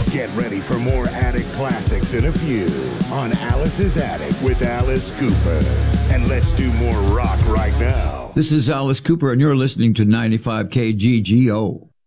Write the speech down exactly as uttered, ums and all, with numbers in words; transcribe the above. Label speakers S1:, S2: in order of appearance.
S1: Get ready for more attic classics in a few on Alice's Attic with Alice Cooper. And let's do more rock right now.
S2: This is Alice Cooper, and you're listening to ninety-five K G G O.